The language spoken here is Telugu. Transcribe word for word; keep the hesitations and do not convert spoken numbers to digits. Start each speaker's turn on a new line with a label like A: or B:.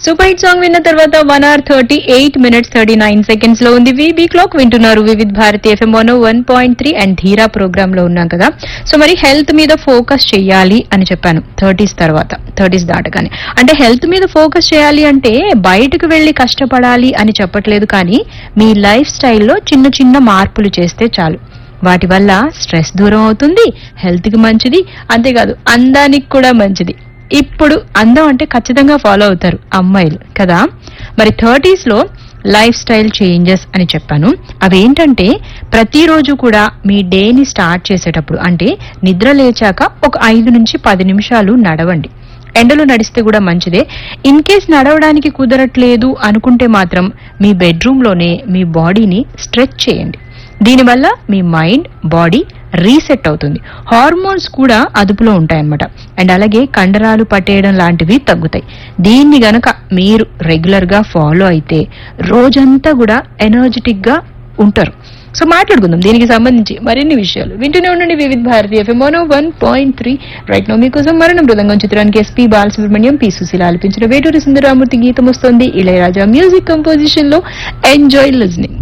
A: సూపర్ హిట్ సాంగ్ విన్న తర్వాత one hour thirty eight minutes thirty nine seconds లో ఉంది వీబీ క్లాక్. వింటున్నారు Vividh Bharati FM one one point three and ధీరా ప్రోగ్రామ్ లో ఉన్నాం కదా. సో మరి హెల్త్ మీద ఫోకస్ చేయాలి అని చెప్పాను థర్టీస్ తర్వాత, థర్టీస్ దాటగానే. అంటే హెల్త్ మీద ఫోకస్ చేయాలి అంటే బయటకు వెళ్లి కష్టపడాలి అని చెప్పట్లేదు, కానీ మీ లైఫ్ స్టైల్లో చిన్న చిన్న మార్పులు చేస్తే చాలు. వాటి వల్ల స్ట్రెస్ దూరం అవుతుంది, హెల్త్ కి మంచిది, అంతేకాదు అందానికి కూడా మంచిది. ఇప్పుడు అందం అంటే ఖచ్చితంగా ఫాలో అవుతారు అమ్మాయిలు కదా. మరి థర్టీస్ లో లైఫ్ స్టైల్ చేంజెస్ అని చెప్పాను. అవేంటంటే ప్రతిరోజు కూడా మీ డేని స్టార్ట్ చేసేటప్పుడు అంటే నిద్ర లేచాక ఒక ఐదు నుంచి పది నిమిషాలు నడవండి. ఎండలో నడిస్తే కూడా మంచిదే. ఇన్ కేస్ నడవడానికి కుదరట్లేదు అనుకుంటే మాత్రం మీ బెడ్రూమ్ లోనే మీ బాడీని స్ట్రెచ్ చేయండి. దీనివల్ల మీ మైండ్, బాడీ రీసెట్ అవుతుంది. హార్మోన్స్ కూడా అదుపులో ఉంటాయన్నమాట. అండ్ అలాగే కండరాలు పట్టేయడం లాంటివి తగ్గుతాయి. దీన్ని గనక మీరు రెగ్యులర్ గా ఫాలో అయితే రోజంతా కూడా ఎనర్జెటిక్ గా ఉంటారు. సో మాట్లాడుకుందాం దీనికి సంబంధించి మరిన్ని విషయాలు. వింటూనే ఉండండి వివిధ Bharati FM one point three. Right no మీకోసం మరణ మృదంగం చిత్రానికి ఎస్పీ బాలసుబ్రహ్మణ్యం, పి సుశీల ఆలపించిన వేటూరి సుందరరామూర్తి గీతం వస్తుంది. ఇళయరాజా మ్యూజిక్ కంపోజిషన్ లో. Enjoy listening.